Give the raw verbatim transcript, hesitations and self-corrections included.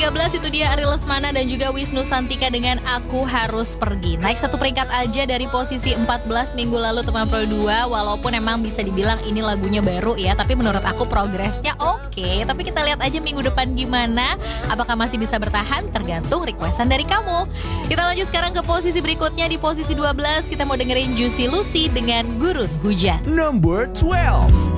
tiga belas itu dia Ari Lesmana dan juga Wisnu Santika dengan Aku Harus Pergi. Naik satu peringkat aja dari posisi empat belas minggu lalu teman Pro dua. Walaupun emang bisa dibilang ini lagunya baru ya, tapi menurut aku progresnya oke. Tapi kita lihat aja minggu depan gimana. Apakah masih bisa bertahan? Tergantung requestan dari kamu. Kita lanjut sekarang ke posisi berikutnya. Di posisi dua belas kita mau dengerin Juicy Lucy dengan Gurun Hujan. Number twelve.